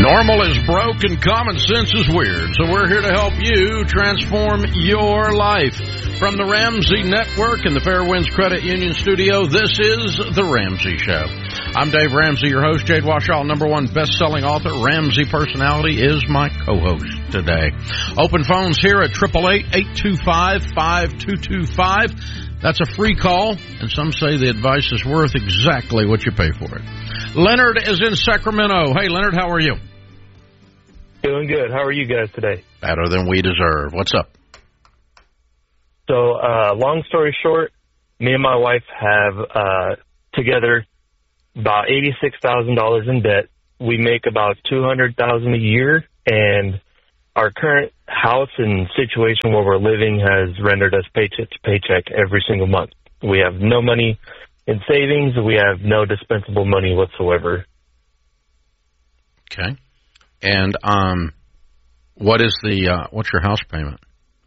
Normal is broke and common sense is weird, so we're here to help you transform your life. From the Ramsey Network and the Fairwinds Credit Union Studio, this is The Ramsey Show. I'm Dave Ramsey, your host. Jade Warshaw, #1 best-selling author, Ramsey Personality, is my co-host today. Open phones here at 888-825-5225. That's a free call, and some say the advice is worth exactly what you pay for it. Leonard is in Sacramento. Hey, Leonard, how are you? Doing good. How are you guys today? Better than we deserve. What's up? So, long story short, me and my wife have together about $86,000 in debt. We make about $200,000 a year, and our current house and situation where we're living has rendered us paycheck to paycheck every single month. We have no money in savings. We have no dispensable money whatsoever. Okay. And what's your house payment?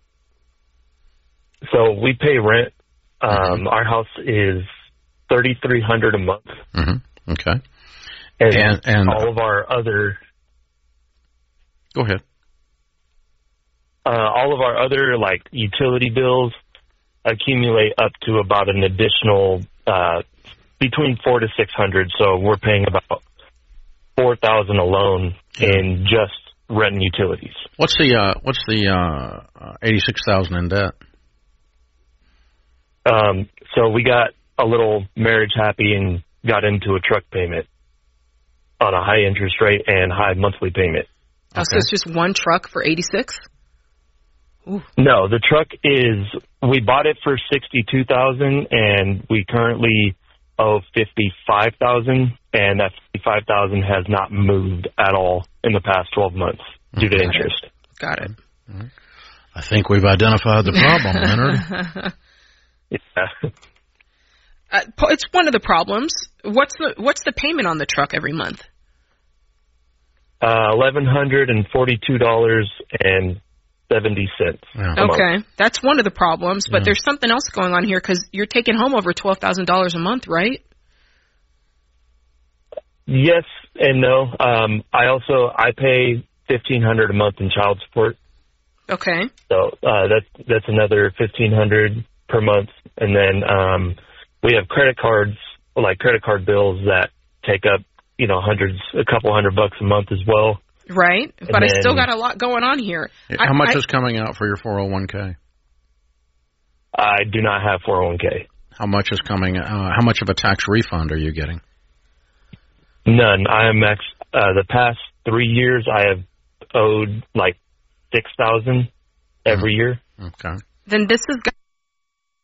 So we pay rent. Our house is $3,300 a month. Mm-hmm. Okay. And all of our other. Go ahead. All of our other utility bills accumulate up to about an additional between $400 to $600. So we're paying about $4,000 alone in just rent and utilities. What's the $86,000 in debt? So we got a little marriage happy and got into a truck payment on a high interest rate and high monthly payment. Oh, so it's just one truck for 86? Ooh. No, the truck we bought it for $62,000 and we currently owe $55,000, and that $55,000 has not moved at all in the past 12 months due to interest. Got it. I think we've identified the problem, Leonard. Yeah. It's one of the problems. What's the payment on the truck every month? $1,142.70. Yeah. Okay, that's one of the problems. But there's something else going on here because you're taking home over $12,000 a month, right? Yes and no. I pay $1,500 a month in child support. Okay. So that's another $1,500 per month, and then we have credit cards, credit card bills that take up a couple $100 a month as well. Right, but I still got a lot going on here. How much is coming out for your 401k? I do not have 401k. How much is coming? How much of a tax refund are you getting? None. I am the past 3 years I have owed $6,000 every year. Okay. Then this has got